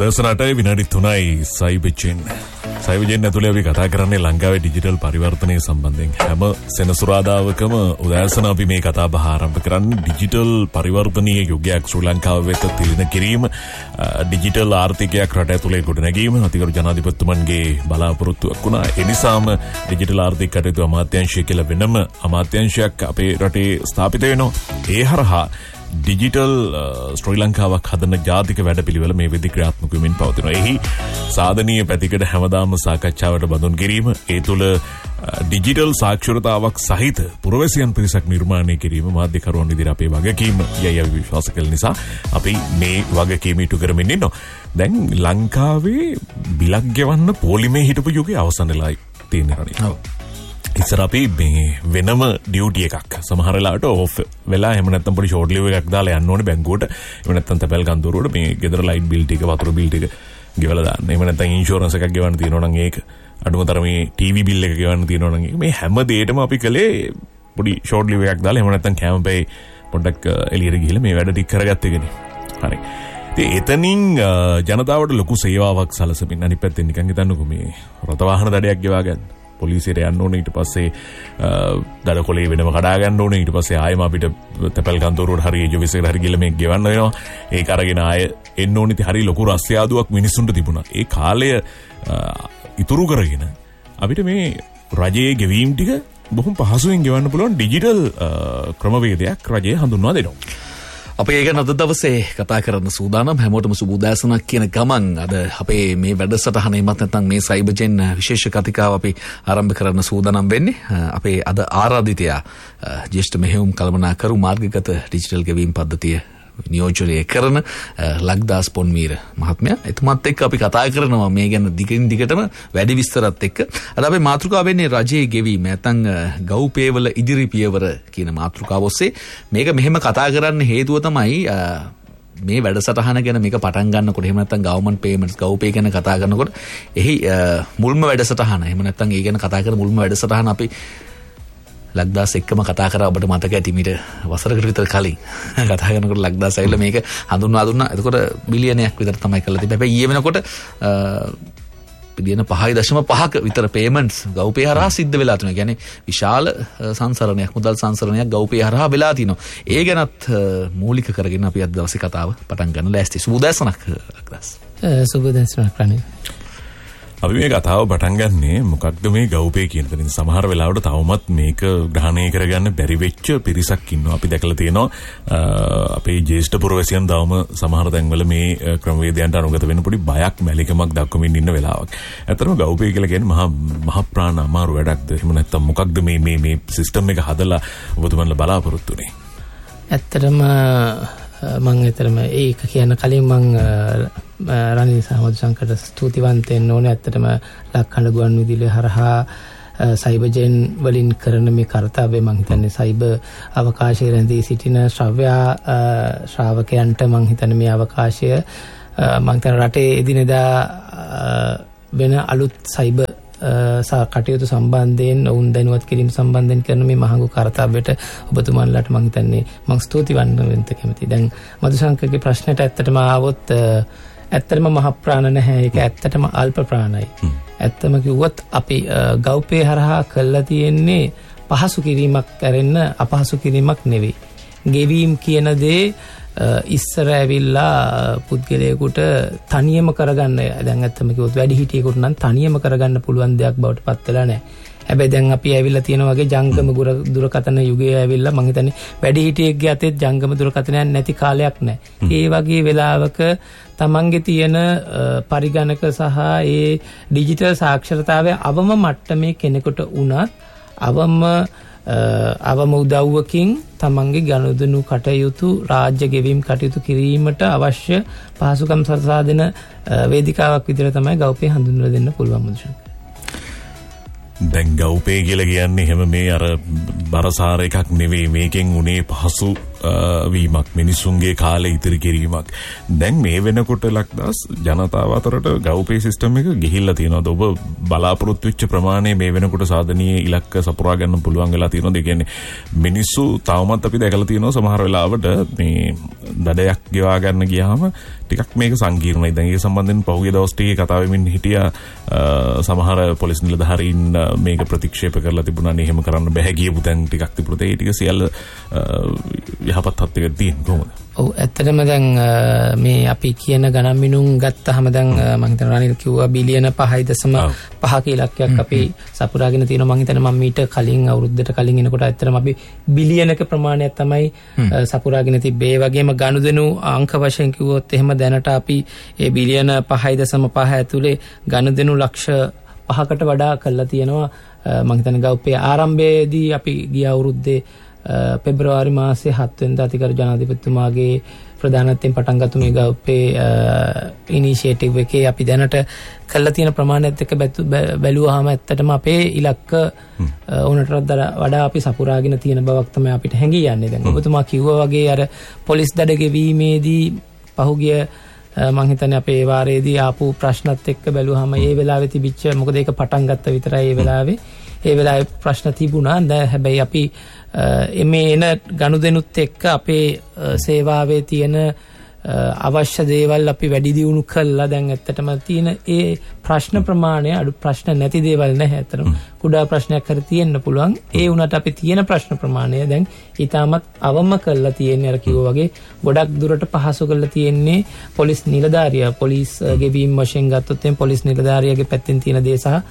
උදෑසනට විනාඩි 3යි සයිබර්ජෙන් ඇතුළේ අපි කතා කරන්නේ ලංකාවේ ඩිජිටල් පරිවර්තනය සම්බන්ධයෙන්. හැම සෙනසුරාදාවකම උදෑසන අපි මේ කතා බහ ආරම්භ කරන්නේ ඩිජිටල් පරිවර්තනීය යුගයක් ශ්‍රී ලංකාව වෙත තිළින කිරීම, ඩිජිටල් ආර්ථිකයක් රට ඇතුළේ ගොඩනැගීම අතිගරු ජනාධිපතිතුමන්ගේ බලාපොරොත්තුවක් වුණා. ඒ නිසාම ඩිජිටල් ආර්ථික කටයුතු අමාත්‍යාංශය කියලා වෙනම අමාත්‍යාංශයක් අපේ රටේ ස්ථාපිත වෙනවා. ඒ හරහා ඩිජිටල් ශ්‍රී ලංකාවක් හදන ජාතික වැඩපිළිවෙල මේ වෙද්දී ක්‍රියාත්මක වෙමින් පවතිනවා. එහි සාධනීය පැතිකඩ හැමදාම සාකච්ඡාවට බඳුන් කිරීම, ඒ තුළ ඩිජිටල් සාක්ෂරතාවක් සහිත පුරවැසියන් පිරිසක් නිර්මාණය කිරීම මාධ්‍යකරුවන් විදිහට අපේ වගකීම යයි අපි විශ්වාස කළ නිසා අපි මේ වගකීම ඉටු කරමින් ඉන්නවා. දැන් ලංකාවේ බිලක් ගෙවන්න පොලිමේ හිටපු යුගයේ අවසන් වෙලා තියෙන රණේ. ඉස්සර අපි මේ වෙනම ඩියුටි එකක් සමහර වෙලාවට ඕෆ් වෙලා එහෙම නැත්නම් පොඩි ෂෝට් ලීව් එකක් දාලා යන්න ඕනේ බැංකුවට. එහෙම නැත්නම් තැපැල් කන්දරුවට මේ ගෙදර ලයිට් බිල් ටික වතුර බිල් ටික ගෙවලා දාන්න. එහෙම නැත්නම් ඉන්ෂුරන්ස් එකක් ගෙවන්න තියෙනවා නම් ඒක. අඩුම තරමේ ටීවී බිල් එක ගෙවන්න තියෙනවා නම් මේ හැම දෙයකම අපි කලේ පොඩි ෂෝට් ලීව් එකක් දාලා එහෙම නැත්නම් කැම්පේ පොඩ්ඩක් එළියට ගිහලා මේ වැඩ ටික කරගත්ත එකනේ. හරි. ඉතින් එතනින් ජනතාවට ලොකු සේවාවක් සැලසෙමින් අනිත් පැත්තෙන් නිකන් හිතන්නකෝ මේ රථ වාහන දඩයක් ගෙවා ගන්න. පොලිසියට යන්න ඕනේ, ඊට පස්සේ දඩකොලේ වෙනම කඩා ගන්න ඕනේ, ඊට පස්සේ ආයෙම අපිට තැපැල් කන්තරුවට හරි එජොවිස් එකට හරි ගිහලා මේක ගෙවන්න වෙනවා. ඒක අරගෙන ආයෙ එන්න ඕනේ. ඉතින් හරි ලොකු රස්තියාදුවක් මිනිස්සුන්ට තිබුණා. ඒ කාලය ඉතුරු කරගෙන අපිට මේ රජයේ ගෙවීම් ටික බොහොම පහසුවෙන් ගෙවන්න පුළුවන් ඩිජිටල් ක්‍රමවේදයක් රජය හඳුන්වා දෙනවා. අපි ඒක අද දවසේ කතා කරන්න සූදානම්. හැමෝටම සුබ උදෑසනක් කියන ගමන් අද අපේ මේ වැඩසටහන එමත් නැත්නම් මේ සයිබර්ජෙන් විශේෂ කතිකාව අපි ආරම්භ කරන්න සූදානම් වෙන්නේ. අපේ අද ආරාධිතයා ජ්‍යෙෂ්ඨ මෙහෙයුම් කළමනාකරු මාර්ගගත ඩිජිටල් ගෙවීම් පද්ධතිය නියෝජනය කරන ලක්දාස් පොන්වීර මහත්මයා. එතුමත් එක්ක අපි කතා කරනවා මේ ගැන දිගින් දිගටම වැඩි විස්තරත් එක්ක. අද අපේ මාතෘකාව වෙන්නේ රජයේ ගෙවීම නැත්නම් ගව්පේවල ඉදිරි පියවර කියන මාතෘකාව ඔස්සේ. මේක මෙහෙම කතා කරන්න හේතුව තමයි මේ වැඩසටහන ගැන මේක පටන් ගන්නකොට එහෙම නැත්නම් ගවර්න්මන්ට් පේමන්ට්ස් ගව්පේ ගැන කතා කරනකොට එහි මුල්ම වැඩසටහන එහෙම නැත්නම් ඒ ගැන කතා කරන මුල්ම වැඩසටහන අපි ලක්දාස් එක්කම කතා කරා. ඔබට මතක ඇති මීට වසරකට විතර කලින් කතා කරනකොට ලක්දාස් ඇවිල්ලා මේක හඳුන්වා දුන්නා. එතකොට බිලියනයක් විතර තමයි කරලා තිබ්බේ. හැබැයි ඊයේ වෙනකොට බිලියන 5.5ක විතර පේමන්ට්ස් ගව්පේ හරහා සිද්ධ වෙලා තියෙනවා. කියන්නේ විශාල සංසරණයක්, මුදල් සංසරණයක් ගව්පේ හරහා වෙලා තිනවා. ඒ ගැනත් මූලික කරගෙන අපි අද දවසේ කතාව පටන් ගන්න ලෑස්ති. සුබ උදෑසනක් ලක්දාස්. සුබ උදෑසනක් රණේ. අපි මේ කතාව පටන් ගන්නේ මොකක්ද මේ ගව්පේ කියන තැනින්. සමහර වෙලාවට තවමත් මේක ග්‍රහණය කරගන්න බැරි වෙච්ච පිරිසක් ඉන්නවා. අපි දැකලා තියෙනවා අපේ ජ්‍යෙෂ්ඨ පුරවැසියන් දාම සමහර තැන්වල මේ ක්‍රමවේදයන්ට අනුගත වෙන්න පොඩි බයක් මැලිකමක් දක්වමින් ඉන්න වෙලාවක්. ඇත්තටම ගව්පේ කියලා කියන්නේ මහ ප්‍රාණ අමාරු වැඩක්ද? එහෙම නැත්නම් මොකක්ද මේ සිස්ටම් එක හදලා ඔබතුමන්ලා බලාපොරොත්තු වෙන්නේ? ඇත්තටම මම ඇත්තටම ඒක කියන කලින් මම රනිල් සමදුසංකට ස්තුතිවන්ත වෙන්න ඕනේ. ඇත්තටම ලක්කඩ ගුවන් විදුලිය හරහා සයිබර්ජෙන් වලින් කරන මේ කාර්යය මම හිතන්නේ සයිබර් අවකාශයේ රැඳී සිටින ශ්‍රාවකයන්ට මම හිතන්නේ මේ අවකාශය මම හිතන රටේ එදිනෙදා වෙන අලුත් සයිබර් කටයුතු සම්බන්ධයෙන් ඔවුන් දැනුවත් කිරීම සම්බන්ධයෙන් කරන මේ මහඟු කාර්යයට ඔබතුමන්ලාට මම හිතන්නේ මම ස්තුතිවන්ත වෙන්න කැමතියි. දැන් මදුශංකගේ ප්‍රශ්නෙට ඇත්තටම ආවොත් ඇත්තටම මහ ප්‍රාණ නැහැ. ඒක ඇත්තටම අල්ප ප්‍රාණයි. ඇත්තම කිව්වොත් අපි ගව්පේ හරහා කළා තියෙන්නේ පහසු කිරීමක් කරන්න අපහසු කිරීමක් නෙවෙයි. ගෙවීම් කියන දේ ඉස්සර ඇවිල්ලා පුද්ගලයෙකුට තනියම කරගන්න, දැන් ඇත්තම කිව්වොත් වැඩි හිටියෙකුට නම් තනියම කරගන්න පුළුවන් දෙයක් බවට පත් වෙලා නැහැ. හැබැයි දැන් අපි ඇවිල්ලා තියෙන වගේ ජංගම දුරකථන යුගයේ ඇවිල්ලා මම හිතන්නේ වැඩි හිටියෙක්ගේ අතේ ජංගම දුරකථනයක් නැති කාලයක් නැහැ. ඒ වගේ වෙලාවක තමන්ගේ තියෙන පරිගණක සහ ඒ ඩිජිටල් සාක්ෂරතාවය අවම මට්ටමේ කෙනෙකුට වුණත් අවම උදව්වකින් තමන්ගේ ගනුදෙනු කටයුතු රාජ්‍ය ගෙවීම් කටයුතු කිරීමට අවශ්‍ය පහසුකම් සලසා දෙන වේදිකාවක් විදිහට තමයි ගව්පේ හඳුන්වලා දෙන්න පුළුවන් මුදුෂන්. දැන් ගව්පේ කියලා කියන්නේ එහෙම මේ අර බරසාර එකක් නෙවෙයි. මේකෙන් උනේ පහසු වීමක් මිනිස්සුන්ගේ කාලේ ඉතිරි කිරීමක් දැන් මේ වෙනකොට ලක්දාස් ජනතාව අතරට ගව්පේ සිස්ටම් එක ගිහිල්ලා තියෙනවා. ඔබ බලාපොරොත්තු වෙච්ච ප්‍රමාණය මේ වෙනකොට සාධනීය ඉලක්ක සපුරා ගන්න පුළුවන් වෙලා තියෙනවා. ඒ කියන්නේ මිනිස්සු තවමත් අපි දැකලා තියෙනවා සමහර වෙලාවට මේ දඩයක් ගෙවා ගන්න ගියාම ටිකක් මේක සංකීර්ණයි. දැන් ඒක සම්බන්ධයෙන් පහුගිය දවස් ටිකේ කතා වෙමින් හිටියා සමහර පොලිස් නිලධාරීන් මේක ප්‍රතික්ෂේප කරලා තිබුණා නේ එහෙම කරන්න බෑ කියපු තැන් ටිකක් තිබුණා. ඒ ටික සියල්ල යහපත් තත්ත්වයක තියෙන කොහොමද? ඔව් ඇත්තටම දැන් මේ අපි කියන ගණන් මිනුම් ගත්තාම දැන් මම හිතනවා රනිල් කිව්වා බිලියන 5.5 ඉලක්කයක් අපි සපුරාගෙන තියෙනවා. මම හිතන්නේ මම මීට කලින් අවුරුද්දට කලින් එනකොට ඇත්තටම අපි බිලියනක ප්‍රමාණයක් තමයි සපුරාගෙන තිබ්බේ. ඒ වගේම ගනුදෙනු අංක වශයෙන් කිව්වොත් එහෙම දැනට අපි ඒ බිලියන 5.5 ඇතුලේ ගනුදෙනු ලක්ෂ 5කට වඩා කරලා තියෙනවා. මම හිතන්නේ ගව්පේ ආරම්භයේදී අපි ගිය අවුරුද්දේ පෙබරවාරි මාසයේ 7 වෙනිදා අතිගරු ජනාධිපතිතුමාගේ ප්‍රධානත්වයෙන් පටන් ගත්ත මේ ගව්පේ ඉනිෂියේටිව් එකේ අපි දැනට කරලා තියෙන ප්‍රමාණයත් එක්ක බැලුවාම ඇත්තටම අපේ ඉලක්ක ඕනටත් වඩා අපි සපුරාගෙන තියෙන බවක් තමයි අපිට හැඟී යන්නේ. දැන් ඔබතුමා කිව්වා වගේ අර පොලිස් දඩ ගෙවීමේදී පහුගිය මම හිතන්නේ අපේ වාරයේදී ආපු ප්‍රශ්නත් එක්ක බැලුවාම ඒ වෙලාවේ තිබිච්ච මොකද ඒක පටන් ගත්ත විතරයි ඒ වෙලාවේ ප්‍රශ්න තිබුණා. දැන් හැබැයි අපි මේ එන ගනුදෙනුත් එක්ක අපේ සේවාවේ තියෙන අවශ්‍ය දේවල් අපි වැඩි දියුණු කළා. දැන් ඇත්තටම තියෙන ඒ ප්‍රශ්න ප්‍රමාණය අඩු ප්‍රශ්න නැති දේවල් නැහැ. ඇත්තටම කුඩා ප්‍රශ්නයක් හරි තියෙන්න පුළුවන්. ඒ වුණාට අපි තියෙන ප්‍රශ්න ප්‍රමාණය දැන් ඊටමත් අවම කරලා තියෙන්නේ. අර කිව්වා වගේ ගොඩක් දුරට පහසු කරලා තියෙන්නේ පොලිස් නිලධාරියා. පොලිස් ගෙවීම් වශයෙන් ගත්තොත් එම් පොලිස් නිලධාරියාගේ පැත්තෙන් තියෙන දේ සහ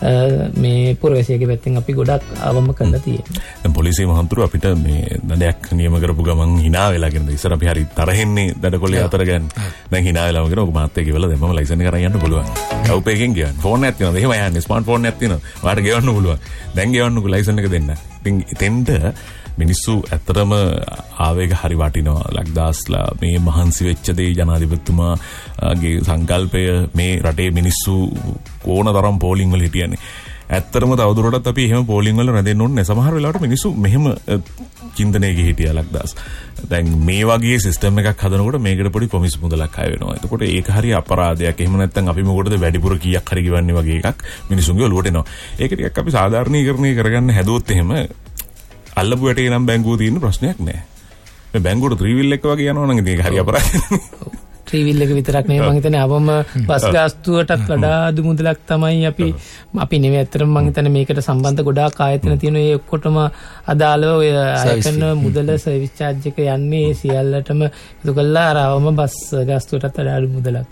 මේ පුරවැසියාගේ පැත්තෙන් අපි ගොඩක් අවම කරලා තියෙනවා. දැන් පොලිසිය මහන්තුරු අපිට මේ දඩයක් නියම කරපු ගමන් hina වෙලාගෙන ඉස්සර අපි හරි තරහෙන්නේ දඩකොල්ලේ අතර ගන්න. දැන් hina වෙලාම කියන ඔක මාත් එක්ක ඉවලා දැන් මම ලයිසන් එක අරන් යන්න පුළුවන්. ගව්පේ එකෙන් ගියන් ෆෝන් එකක් තියෙනවා. එහෙම යන්නේ ස්මාර්ට් ෆෝන් එකක් තියෙනවා. ඔයාලට ගෙවන්න පුළුවන්. දැන් ගෙවන්නකෝ ලයිසන් එක දෙන්න. ඉතින් එතෙන්ට මිනිස්සු ඇත්තටම ආවේග හරි වටිනවා. ලක්දාස්ලා මේ මහන්සි වෙච්ච දේ ජනාධිපතිතුමාගේ සංකල්පය මේ රටේ මිනිස්සු ඕනතරම් පෝලිං වල හිටියන්නේ. ඇත්තටම තවදුරටත් අපි එහෙම පෝලිං වල රැඳෙන්න ඕනේ. සමහර වෙලාවට මිනිස්සු මෙහෙම චින්තනයක හිටියා ලක්දාස්. දැන් මේ වගේ සිස්ටම් එකක් හදනකොට මේකට පොඩි කොමිස් මුදලක් අය වෙනවා. එතකොට ඒක හරි අපරාධයක්. එහෙම නැත්නම් අපි මොකටද වැඩිපුර කීයක් හරි ගෙවන්නේ වගේ එකක් මිනිසුන්ගේ ඔලුවට එනවා. ඒක ටිකක් අපි සාධාරණීකරණය කරගන්න හැදුවොත් එහෙම අල්ලපු වැටේ නම් බැංකුව තියෙන ප්‍රශ්නයක් නෑ. මේ බැංකුවට ත්‍රිවිල් එක වගේ යනවා නම් ඉතින් ඒක හරි අපරාධයි. ත්‍රිවිල් එක විතරක් නෙවෙයි මම හිතන්නේ අවම බස් ගාස්තුවටත් වඩා අඩු මුදලක් තමයි අපි නෙවෙයි අතරම මම හිතන්නේ මේකට සම්බන්ධ ගොඩාක් ආයතන තියෙනවා. ඒ ඔක්කොටම අදාළව ඔය ආයතන මුදල සර්විස් චාර්ජ් එක යන්නේ සියල්ලටම එකතු කළා අර අවම බස් ගාස්තුවටත් වඩා අඩු මුදලක්.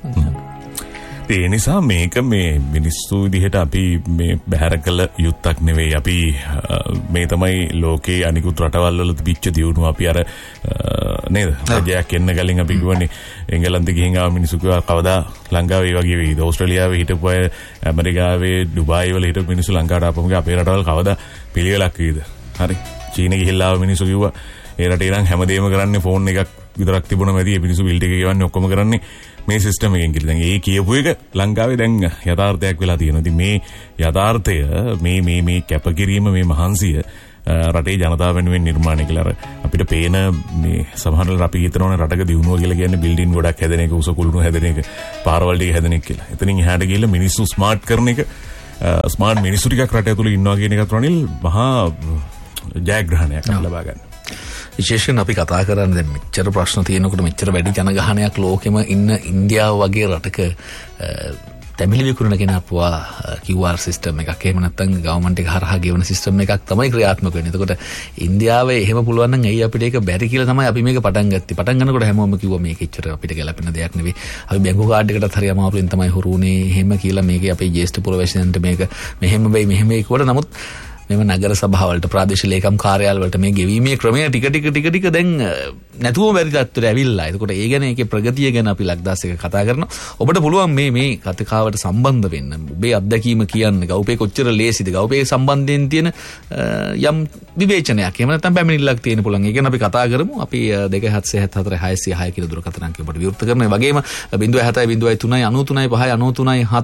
ඒ නිසා මේක මේ මිනිස්සු විදිහට අපි මේ බැහැර කළ යුත්තක් නෙවෙයි. අපි මේ තමයි ලෝකේ අනිකුත් රටවල් වල තිබිච්ච දියුණුව. අපි අර නේද රජයක් එන්න ගලින් අපි කියවනේ එංගලන්තේ ගිහින් ආව මිනිස්සු කිව්වා කවදා ලංකාවේ වගේ වෙයිද? ඕස්ට්‍රේලියාවේ හිටපු අය ඇමරිකාවේ ඩුබායි වල හිටපු මිනිස්සු ලංකාවට ආපුවම අපේ රටවල් කවදා පිළිවෙලක් වෙයිද? හරි. චීනේ ගිහිල්ලා ආව මිනිස්සු කිව්වා ඒ රටේ නම් හැමදේම කරන්නේ ෆෝන් එකක් විතරක් තිබුණ මැදි ඒ මිනිස්සු බිල් ටික ගෙවන්නේ ඔක්කොම කරන්නේ මේ සිස්ටම් එකෙන් කියලා. දැන් ඒ කියපු එක ලංකාවේ දැන් යථාර්ථයක් වෙලා තියෙනවා. ඉතින් මේ යථාර්ථය මේ කැපකිරීම මේ මහන්සිය රටේ ජනතාව වෙනුවෙන් නිර්මාණය කළා. අපිට පේන මේ සමහරවල් අපි හිතනවනේ රටක දියුණුව කියලා කියන්නේ බිල්ඩින් ගොඩක් හැදෙන එක, උස කුළුණු හැදෙන එක, පාරවල් ටික හැදෙන එක කියලා. එතනින් එහාට ගිහිල්ලා මිනිස්සු ස්මාර්ට් කරන එක, ස්මාර්ට් මිනිස්සු ටිකක් රට ඇතුළේ ඉන්නවා කියන එකත් රනිල් මහා ජයග්‍රහණයක් ලබා ගන්න. විශේෂයෙන් අපි කතා කරන්නේ දැන් මෙච්චර ප්‍රශ්න තියෙනකොට මෙච්චර වැඩි ජනගහනයක් ලෝකෙම ඉන්න ඉන්දියාව වගේ රටක තැමිලි විකුණන කෙනාපුවා QR සිස්ටම් එකක් එහෙම නැත්නම් ගවර්න්මන්ට් එක හරහා ගෙවන සිස්ටම් එකක් තමයි ක්‍රියාත්මක වෙන්නේ. එතකොට ඉන්දියාවේ එහෙම පුළුවන් නම් ඇයි අපිට ඒක බැරි කියලා තමයි අපි මේක පටන් ගත්තේ. පටන් ගන්නකොට හැමෝම කිව්වා මේක එච්චර අපිට ගැලපෙන දෙයක් නෙවෙයි. අපි බැංකු කාඩ් එකටත් හරි අමාරුවෙන් තමයි හුරුුනේ එහෙම කියලා මේකේ අපේ ජ්‍යෙෂ්ඨ පුරවැසියන්ට මේක මෙහෙම වෙයි මෙහෙම වෙයි කියලා. නමුත් මෙම නගර සභාවලට ප්‍රාදේශීය ලේකම් කාර්යාලවලට මේ ගෙවීමේ ක්‍රමය ටික දැන් නැතුවම බැරි තත්ත්වයට ඇවිල්ලා. එතකොට ඒ ගැන ඒකේ ප්‍රගතිය ගැන අපි ලක්දාස් එක කතා කරනවා. ඔබට පුළුවන් මේ කතාවට සම්බන්ධ වෙන්න. ඔබේ අත්දැකීම කියන්න. ගව්පේ කොච්චර ලේසිද? ගව්පේ සම්බන්ධයෙන් තියෙන යම් විවේචනයක්. එහෙම නැත්නම් පැමිණිල්ලක් තියෙන පුළුවන්. ඒ ගැන අපි කතා කරමු. අපි 2774 606 කියලා දුරකථන අංකය ඔබට විවෘත කරනවා. ඒ වගේම 070 03 93 5 93 7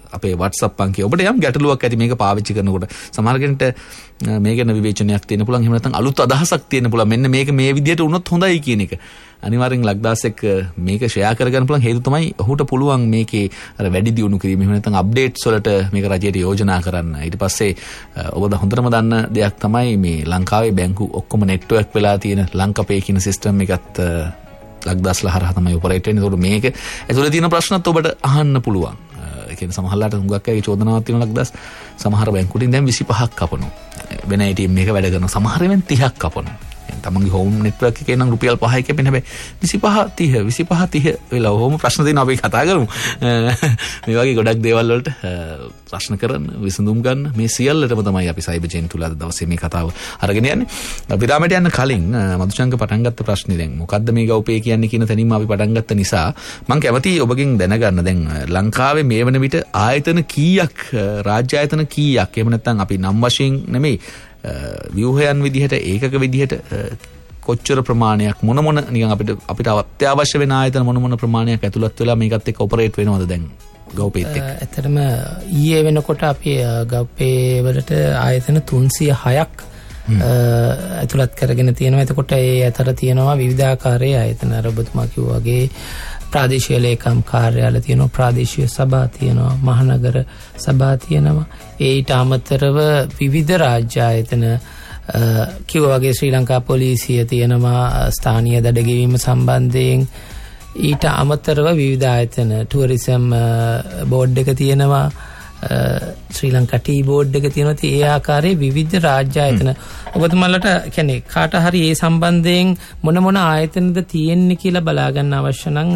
අපේ WhatsApp අංකය. ඔබට යම් ගැටලුවක් ඇති මේක පාවිච්චි කරනකොට සමහර කෙනෙක්ට මේ ගැන විවේචනයක් තියෙන පුළුවන්. එහෙම නැත්නම් අලුත් අදහසක් තියෙන පුළුවන්. මෙන්න මේක මේ විදිහට වුණොත් හොඳයි කියන එක. අනිවාර්යෙන් ලක්දාස් එක්ක මේක ෂෙයා කරගන්න පුළුවන් හේතු තමයි ඔහුට පුළුවන් මේකේ අර වැඩි දියුණු කිරීම. එහෙම නැත්නම් අප්ඩේට්ස් වලට මේක රජයට යෝජනා කරන්න. ඊට පස්සේ ඔබ හොඳටම දන්න දෙයක් තමයි මේ ලංකාවේ බැංකු ඔක්කොම නෙට්වර්ක් වෙලා තියෙන ලංකාපේ කියන සිස්ටම් එකත් ලක්දාස්ලා හරහා තමයි ඔපරේට් වෙන්නේ. ඒකට මේක ඇතුලේ තියෙන ප්‍රශ්නත් ඔබට අහන්න පුළුවන්. ඒ කියන්නේ සමහරලාට හුඟක් අය චෝදනාවක් තියෙන ලක්දාස් සමහර බැංකුවලින් දැන් 25ක් කපනවා. වෙන ATM මේක වැඩ කරන සමහර වෙන් 30ක් කපනවා. තමන්ගේ හෝම් නෙට්වර්ක් එකේ නම් රුපියල් 5යි කැපෙන හැබැයි 25 වෙලා ඔහොම ප්‍රශ්න දෙනවා අපි කතා කරමු. මේ වගේ ගොඩක් දේවල් වලට ප්‍රශ්න කරන්න විසඳුම් ගන්න මේ සියල්ලටම තමයි අපි සයිබර් ජෙන් තුල අද දවසේ මේ කතාව අරගෙන යන්නේ. විරාමයට යන්න කලින් මදුෂංක පටන් ගත්ත ප්‍රශ්නේ දැන් මොකද්ද මේ ගව්පේ කියන්නේ කියන තැනින්ම අපි පටන් ගත්ත නිසා මම කැමතියි ඔබගෙන් දැනගන්න දැන් ලංකාවේ මේ වන විට ආයතන කීයක් රාජ්‍ය ආයතන කීයක් එහෙම නැත්නම් අපි නම් වශයෙන් නෙමෙයි ව්‍යුහයන් විදිහට ඒකක විදිහට කොච්චර ප්‍රමාණයක් මොන නිකන් අපිට අත්‍යවශ්‍ය වෙන ආයතන මොන ප්‍රමාණයක් ඇතුළත් වෙලා මේකත් එක්ක ඔපරේට් වෙනවද දැන් ගව්පේත් එක්ක? ඇත්තටම ඊයේ වෙනකොට අපි ගව්පේ වලට ආයතන 306ක් ඇතුළත් කරගෙන තියෙනවා. එතකොට ඒ අතර තියෙනවා විවිධාකාරයේ ආයතන. අර ඔබතුමා කිව්වා වගේ ප්‍රාදේශීය ලේකම් කාර්යාලය තියෙනවා, ප්‍රාදේශීය සභා තියෙනවා, මහනගර සභා තියෙනවා. ඊට අමතරව විවිධ රාජ්‍ය ආයතන කිව්වා වගේ ශ්‍රී ලංකා පොලිසිය තියෙනවා ස්ථානීය දඩගෙවීම සම්බන්ධයෙන්. ඊට අමතරව විවිධ ආයතන ටුවරිසම් බෝඩ් එක තියෙනවා, ශ්‍රී ලංකා ටී බෝඩ් එක තියෙනවා. ඒ ආකාරයේ විවිධ රාජ්‍ය ආයතන ඔබතුමාලට කියන්නේ කාට හරි ඒ සම්බන්ධයෙන් මොන ආයතනද තියෙන්නේ කියලා බලා ගන්න අවශ්‍ය නම්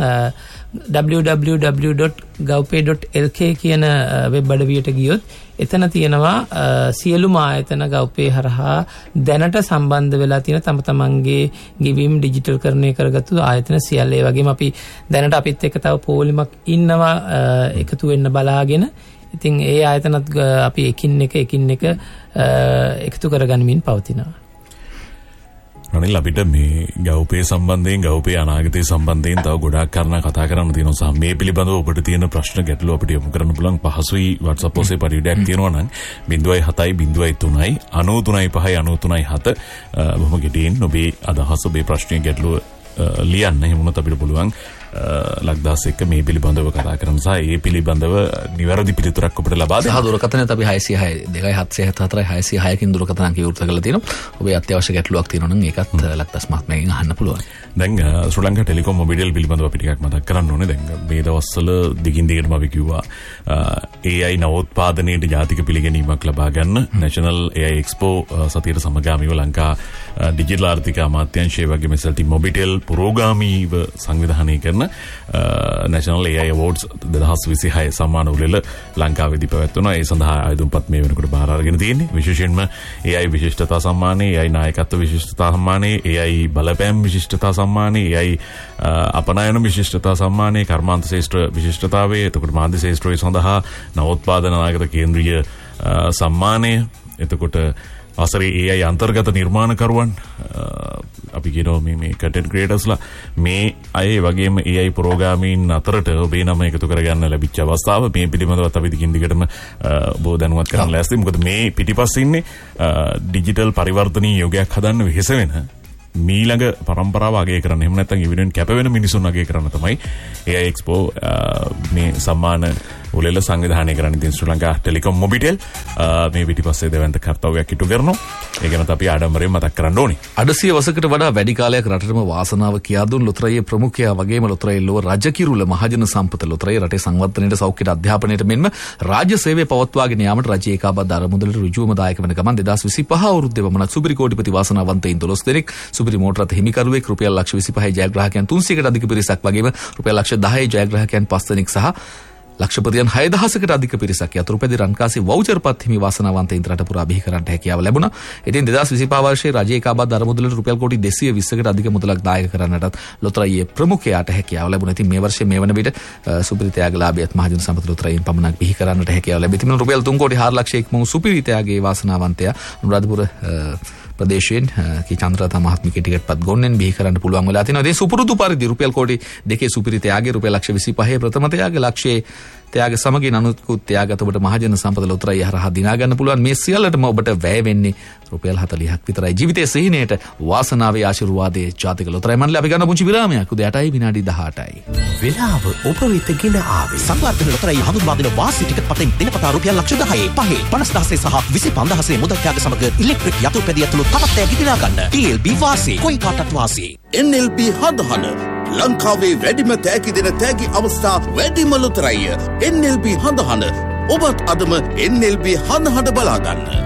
www.gowpay.lk කියන වෙබ් අඩවියට ගියොත් එතන තියෙනවා සියලුම ආයතන ගව්පේ හරහා දැනට සම්බන්ධ වෙලා තියෙන තමන්ගේ ගෙවීම් ඩිජිටල් කරණය කරගත්තු ආයතන සියල්ල. ඒ වගේම අපි දැනට අපිත් එක්ක තව පොලිමක් ඉන්නවා එකතු වෙන්න බලාගෙන. ඉතින් ඒ ආයතනත් අපි එකින් එක එකතු කරගනිමින් පවතිනවා. රනිල් අපිට මේ ගව්පේ සම්බන්ධයෙන් ගව්පේ අනාගතය සම්බන්ධයෙන් තව ගොඩාක් කාරණා කතා කරන්න තියෙනවා. සහ මේ පිළිබඳව ඔබට තියෙන ප්‍රශ්න ගැටලු අපිට යොමු කරන්න පුළුවන් පහසුයි WhatsApp ඔස්සේ පරිවිඩයක් තියෙනවා නම් 0.703.93.5.93.7 බොහොම ගෙඩියෙන් ඔබේ අදහස ඔබේ ප්‍රශ්න ගැටලුව ලියන්න. එහෙම වුණොත් අපිට පුළුවන් ලක්දාස් එක්ක මේ පිළිබඳව කතා කරන්න සහ ඒ පිළිබඳව නිවැරදි පිළිතුරක් ඔබට ලබා දෙන්න. සහ දුරකථනයත් අපි 606 2774 606 කින් දුරකථන අංකය විවෘත කරලා තියෙනවා. ඔබේ අත්‍යවශ්‍ය ගැටලුවක් තියෙනවා නම් ඒකත් ලක්දාස් මහත්මයාගෙන් අහන්න පුළුවන්. දැන් ශ්‍රී ලංකා ටෙලිකොම් මොබිටෙල් පිළිබඳව අපි ටිකක් මතක් කරන්න ඕනේ. දැන් මේ දවස්වල දිගින් දිගටම අපි කිව්වා AI නවෝත්පාදනයේ ජාතික පිළිගැනීමක් ලබා ගන්න National AI Expo සතියට සමගාමීව ලංකා ඩිජිටල් ආර්ථික අමාත්‍යාංශය වගේම SLT මොබිටෙල් පුරෝගාමීව සංවිධානය කරන National AI Awards 2026 සම්මාන උළෙල ලංකාවේදී පැවැත්වුණා. ඒ සඳහා ආයුධම්පත් මේ වෙනකොට බාර අරගෙන තියෙන්නේ. විශේෂයෙන්ම AI විශිෂ්ටතා සම්මානය, AI නායකත්ව විශිෂ්ටතා සම්මානය, AI බලපෑම් විශිෂ්ටතා සම්මානය, AI අපනයන විශිෂ්ටතා සම්මානය, කර්මාන්ත ශේෂ්ත්‍ර විශිෂ්ටතාවය, එතකොට මාධ්‍ය ශේෂ්ත්‍රය සඳහා නවෝත්පාදන නායක කේන්ද්‍රීය සම්මානය, එතකොට අසරේ AI අන්තර්ගත නිර්මාණකරුවන් අපි කියනවා මේ content creatorsලා මේ අය වගේම AI පුරෝගාමීන් අතරට ඔබේ නම එකතු කරගන්න ලැබිච්ච අවස්ථාව මේ පිළිබඳවත් අපි දිගින් දිගටම ඔබ දැනුවත් කරන්න ලෑස්ති. මොකද මේ පිටිපස්සේ ඉන්නේ ඩිජිටල් පරිවර්තනීය යුගයක් හදන්න වෙහෙස වෙන මීළඟ පරම්පරාව අගය කරන්න. එහෙම නැත්නම් ඉවෙන් කැප වෙන මිනිසුන් අගය කරන්න තමයි AI Expo මේ සම්මාන උළෙල සංවිධානය කරන්න ඉතින් ශ්‍රී ලංකා ටෙලිකොම් මොබිටෙල් මේ පිටිපස්සේ දෙවන්ත කර්තව්‍යයක් ඉටු කරනවා. ඒ ගැනත් අපි ආඩම්බරයෙන් මතක් කරන්න ඕනේ. 800 වසරකට වඩා වැඩි කාලයක් රටටම වාසනාව කියා දුන් ලොතරැයේ ප්‍රමුඛයා වගේම ලොතරැයේ ලොව රජකිරුල මහජන සම්පත ලොතරැයේ රටේ සංවර්ධනයට සෞඛ්‍යයට අධ්‍යාපනයට මෙන්ම රාජ්‍ය සේවය පවත්වාගෙන යාමට රජයේ ඒකාබද්ධ අරමුදලට ඍජුවම දායක වෙන ගමන් 2025 අවුරුද්දේ වමනක් සුපිරි කෝටිපති වාසනාවන්තයින් 12 දෙනෙක් සුපිරි මෝටර රථ හිමිකරුවෙක් රුපියල් ලක්ෂ 25 ජයග්‍රාහකයන් 300කට අධික පිරිසක් වගේම රුපියල් ලක්ෂ 10 ජයග්‍රාහකයන් 5 දෙනෙක් සහ ලක්ෂපතියන් 6000කට අධික පිරිසක් යතුරුපැදි රන්කාසි වවුචර්පත් හිමි වාසනාවන්තයින් රට පුරා බිහි කරන්නට හැකියාව ලැබුණා. ඉතින් 2025 වර්ෂයේ රජයේ ඒකාබද්ධ අරමුදලට රුපියල් කෝටි 220කට අධික මුදලක් දායක කරන්නටත් ලොතරැයේ ප්‍රමුඛයාට හැකියාව ලැබුණා. ඉතින් මේ වර්ෂයේ මේ වන විට සුපිරි ත්‍යාගලාභියත් මහජන සම්පත ලොතරැයෙන් පමණක් බිහි කරන්නට හැකියාව ලැබී තිබෙන රුපියල් 3 කෝටි 4 ලක්ෂයක වූ සුපිරි ත්‍යාගයේ වාසනාවන්තයා අනුරාධපුර ප්‍රදේශයෙන් කී චන්ද්‍රතා මහත්මියගේ ටිකට්පත් ගොන්නෙන් බිහි කරන්න පුළුවන් වෙලා තිනවා. ඉතින් සුපුරුදු පරිදි රුපියල් කෝටි 2 සුපිරි ත්‍යාගයේ රුපියල් ලක්ෂ 25 ප්‍රථම ත්‍යාගයේ ලක්ෂයේ ත්‍යාග සමගින් අනුත්කුත් ත්‍යාගත ඔබට මහජන සම්පත ලොතරැයි හරහා දිනා ගන්න පුළුවන්. මේ සියල්ලටම ඔබට වැය වෙන්නේ රුපියල් 40ක් විතරයි. ජීවිතයේ සිහිනයට වාසනාවේ ආශිර්වාදයේ ජාතික ලොතරැයි මණ්ඩලය අපි ගන්න පුංචි විරාමයක්. උදේ 8යි විනාඩි 18යි. වෙලාව ඔබ වෙත ගෙන ආවේ සංවර්ධන ලොතරැයි හඳුන්වා දෙන වාසි ටිකට් පතෙන් දිනපතා රුපියල් ලක්ෂ 10 50,000 සහ 25,000 මුදල් ත්‍යාග සමග ඉලෙක්ට්‍රික් යතුරුපැදිය ඇතුළු තවත් ත්‍යාග දිනා ගන්න. TLB වාසි කොයි කාටත් වාසි. NLB හඳහන ලංකාවේ වැඩිම තෑගි දෙන තෑගි අවස්ථා වැඩිම ලොතරැයි NLB හඳහන ඔබත් අදම NLB හඳහන බලා ගන්න.